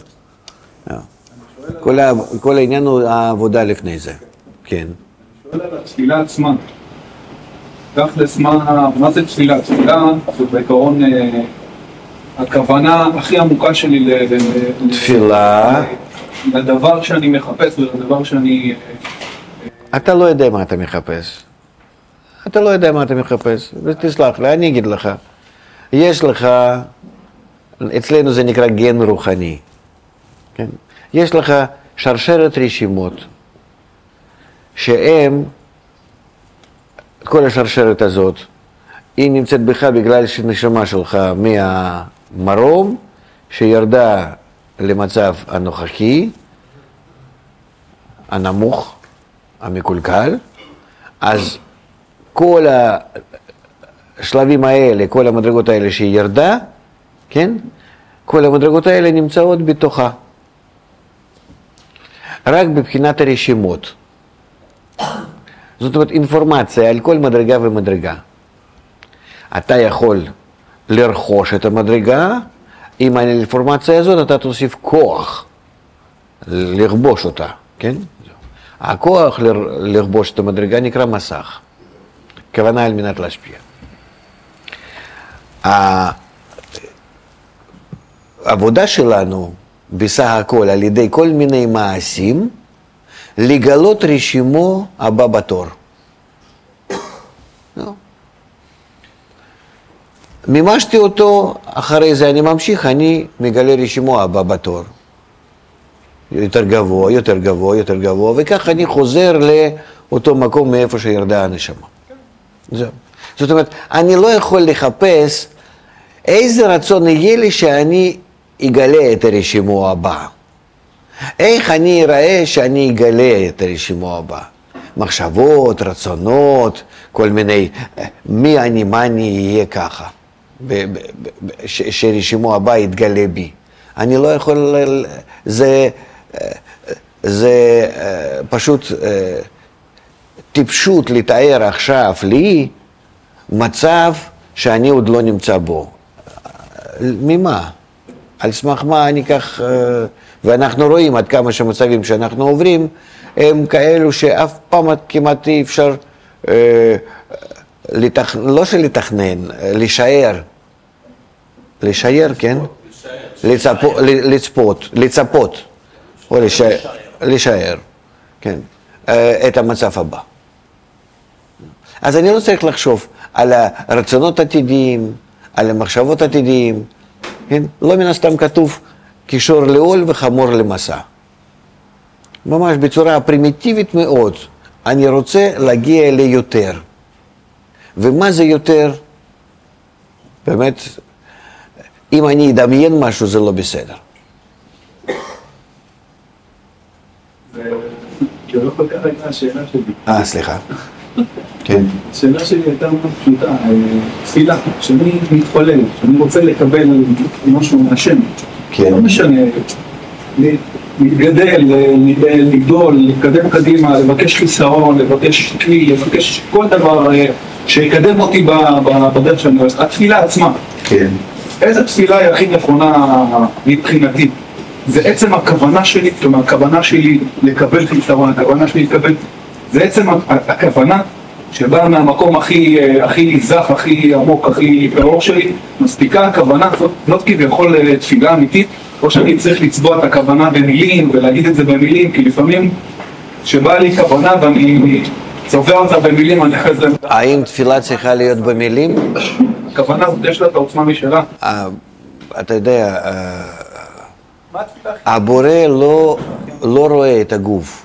כל העניין הוא העבודה לפני זה, כן. אני שואל על התפילה עצמה. תכלס, מה זה תפילה? תפילה זה בעיקרון הכוונה הכי עמוקה שלי תפילה. לדבר שאני מחפש ולדבר שאני... אתה לא יודע מה אתה מחפש. אתה לא יודע מה אתה מחפש. ותסלח לי, אני אגיד לך. יש לך, אצלנו זה נקרא גן רוחני. כן? יש לך שרשרת רשימות, שהם, כל השרשרת הזאת, היא נמצאת בך בגלל שנשמה שלך מהמרום, שירדה למצב הנוכחי, הנמוך, המקולקל, אז כל השלבים האלה, כל המדרגות האלה שהיא ירדה, כן? כל המדרגות האלה נמצאות בתוכה. רק בבחינת הרשימות. זאת אומרת, אינפורמציה על כל מדרגה ומדרגה. אתה יכול לרכוש את המדרגה, עם האינפורמציה הזאת אתה תוסיף כוח לכבוש אותה, כן? הכוח לכבוש את המדרגה נקרא מסך. כוונה על מנת להשפיע. העבודה שלנו בסך הכל על ידי כל מיני מעשים, לגלות רשימו הבא בתור. מימשתי אותו, אחרי זה אני ממשיך, אני מגלה רשימו הבא בתור. יותר גבוה, יותר גבוה, יותר גבוה, וכך אני חוזר לאותו מקום מאיפה שירדה הנשמה. זאת אומרת, אני לא יכול לחפש איזה רצון יהיה לי שאני אגלה את הרשימו הבא. איך אני אראה שאני אגלה את הרשימו הבא? מחשבות, רצונות, כל מיני, מי אני, מה אני יהיה ככה, שרשימו הבא יתגלה בי. אני לא יכול, זה פשוט טיפשות לתאר עכשיו לי מצב שאני עוד לא נמצא בו. ממה? על סמך מה אני כך, ואנחנו רואים עד כמה שמצבים שאנחנו עוברים הם כאלו שאף פעם כמעט אי אפשר לא שלתכנן, לשער, כן? לצפות, או לשער, כן, את המצב הבא. אז אני לא צריך לחשוב על הרצונות עתידיים, על המחשבות עתידיים, כן? לא מן הסתם כתוב קישור לעול וחמור למסע. ממש בצורה פרימיטיבית מאוד, אני רוצה להגיע ליותר. ומה זה יותר? באמת, אם אני אדמיין משהו זה לא בסדר. זה לא כל כך הייתה השאלה שלי. סליחה. כן. השאלה שלי הייתה מאוד פשוטה, תפילה, שאני מתפלל, שאני רוצה לקבל משהו מהשם. כן. לא משנה, להתגדל, לגדול, להתקדם קדימה, לבקש חיסרון, לבקש כלי, לבקש כל דבר שיקדם אותי בדרך שאני עושה. התפילה עצמה. כן. איזה תפילה היא הכי נכונה מבחינתי? זה עצם הכוונה שלי, כלומר הכוונה שלי לקבל חיסרון, הכוונה שלי לקבל, זה עצם הכוונה שבאה מהמקום הכי זך, הכי עמוק, הכי ברור שלי, מספיקה הכוונה, זאת כביכול תפילה אמיתית, או שאני צריך לצבוע את הכוונה במילים ולהגיד את זה במילים, כי לפעמים שבאה לי כוונה ואני צובע אותה במילים, אני אחרי זה... האם תפילה צריכה להיות במילים? הכוונה הזאת יש לה את העוצמה משלה. אתה יודע, הבורא לא רואה את הגוף.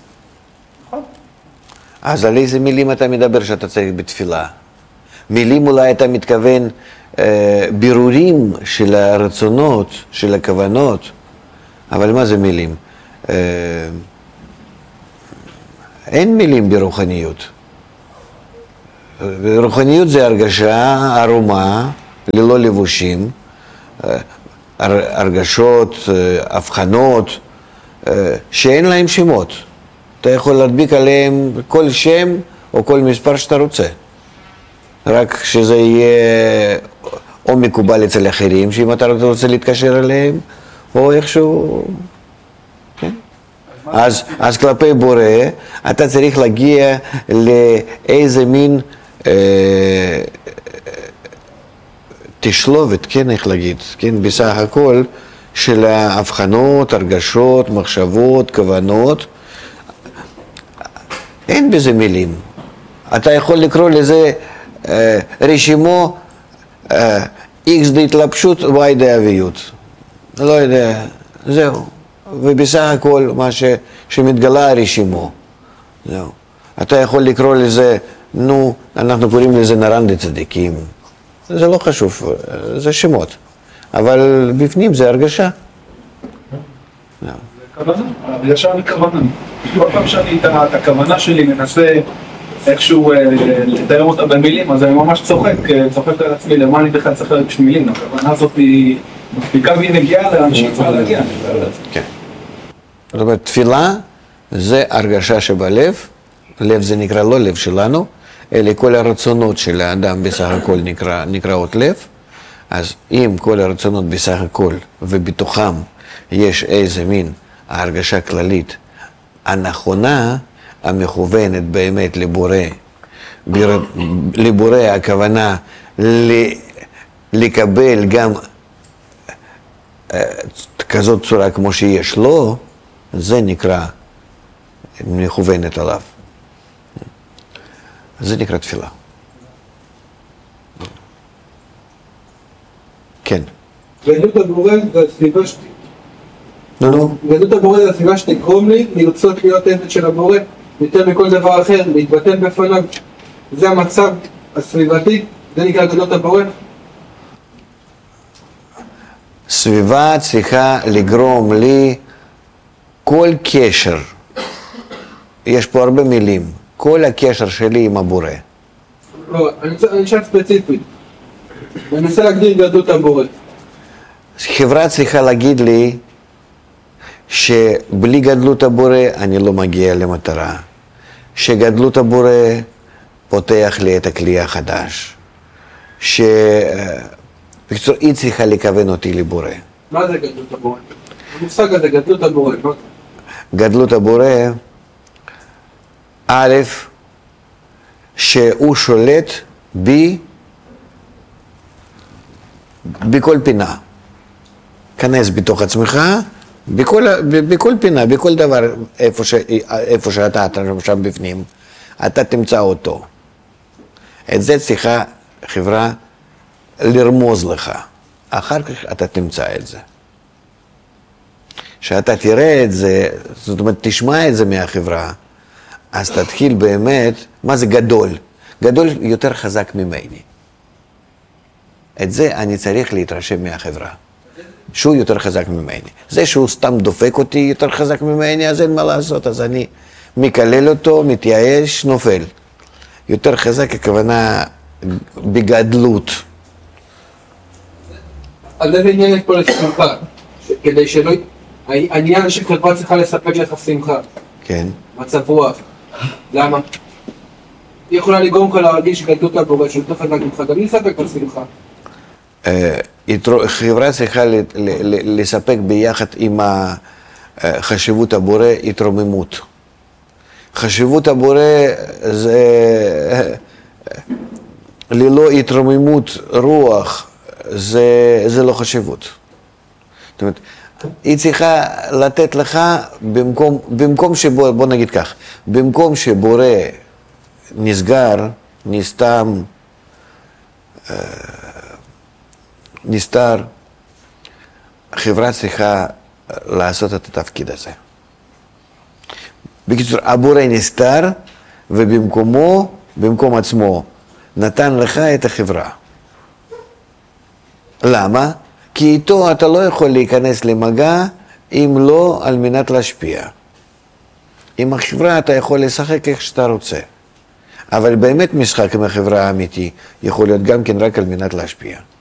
אז על איזה מילים אתה מדבר שאתה צריך בתפילה? מילים אולי אתה מתכוון בירורים של הרצונות, של הכוונות, אבל מה זה מילים? אין מילים ברוחניות. רוחניות זה הרגשה, ערומה, ללא לבושים, הרגשות, הבחנות, שאין להם שמות. אתה יכול להדביק עליהם כל שם או כל מספר שאתה רוצה. רק שזה יהיה או מקובל אצל אחרים, שאם אתה רוצה להתקשר אליהם, או איכשהו... כן? אז כלפי בורא, אתה צריך להגיע לאיזה מין תשלובת, כן, איך להגיד, כן, בסך הכל של ההבחנות, הרגשות, מחשבות, כוונות. אין בזה מילים. אתה יכול לקרוא לזה רשימו X בהתלבשות, Y דאביות. לא יודע, זהו. ובסך הכל מה שמתגלה הרשימו. זהו. אתה יכול לקרוא לזה, נו, אנחנו קוראים לזה נרן דצדיקים. זה לא חשוב, זה שמות. אבל בפנים זה הרגשה. כוונה, הרגשה וכוונה. כל פעם שאני את הכוונה שלי מנסה איכשהו לתאר אותה במילים, אז אני ממש צוחק על עצמי, למה אני בכלל צריך להרגיש מילים. הכוונה הזאת היא מספיקה והיא מגיעה לאנשים צריכה להגיע. כן. זאת אומרת, תפילה זה הרגשה שבלב, לב זה נקרא לא לב שלנו, אלא כל הרצונות של האדם בסך הכל נקראות לב, אז אם כל הרצונות בסך הכל ובתוכם יש איזה מין ההרגשה כללית הנכונה, המכוונת באמת לבורא, לבורא הכוונה לקבל גם כזאת צורה כמו שיש לו, זה נקרא מכוונת עליו. זה נקרא תפילה. כן. גדלות הבורא זה הסביבה שלי. גדלות הבורא זה הסביבה שתגרום לי לרצות להיות עבד של הבורא יותר מכל דבר אחר, להתבטל בפניו. זה המצב הסביבתי, זה נקרא גדלות הבורא. סביבה צריכה לגרום לי כל קשר, יש פה הרבה מילים, כל הקשר שלי עם הבורא. לא, אני אשאל ספציפית. אני מנסה להגדיר גדלות הבורא. חברה צריכה להגיד לי שבלי גדלות הבורא אני לא מגיע למטרה. שגדלות הבורא פותח לי את הכלי החדש. בקיצור, היא צריכה לכוון אותי לבורא. מה זה גדלות הבורא? המושג הזה, גדלות הבורא. גדלות הבורא, א', שהוא שולט בי בכל פינה. כנס בתוך עצמך, בכל פינה, בכל דבר, איפה שאתה שם בפנים, אתה תמצא אותו. את זה צריכה חברה לרמוז לך. אחר כך אתה תמצא את זה. שאתה תראה את זה, זאת אומרת, תשמע את זה מהחברה, אז תתחיל באמת, מה זה גדול? גדול יותר חזק ממני. את זה אני צריך להתרשם מהחברה. שהוא יותר חזק ממני. זה שהוא סתם דופק אותי יותר חזק ממני, אז אין מה לעשות, אז אני מקלל אותו, מתייאש, נופל. יותר חזק הכוונה בגדלות. אז איזה עניין יש פה לשמחה? כדי שלא... העניין שחברה צריכה לספק לך שמחה. כן. מצב רוח. למה? היא יכולה לגרום לך להרגיש גדלות הבורא של יותר חזק ממך, גם היא לספק לך שמחה. חברה צריכה לספק ביחד עם חשיבות הבורא התרוממות. חשיבות הבורא זה ללא התרוממות רוח, זה לא חשיבות. זאת אומרת, היא צריכה לתת לך במקום שבו, בוא נגיד כך, במקום שבורא נסגר, נסתר, החברה צריכה לעשות את התפקיד הזה. בקיצור, הבורא נסתר, ובמקומו, במקום עצמו, נתן לך את החברה. למה? כי איתו אתה לא יכול להיכנס למגע, אם לא על מנת להשפיע. עם החברה אתה יכול לשחק איך שאתה רוצה. אבל באמת משחק עם החברה האמיתי יכול להיות גם כן רק על מנת להשפיע.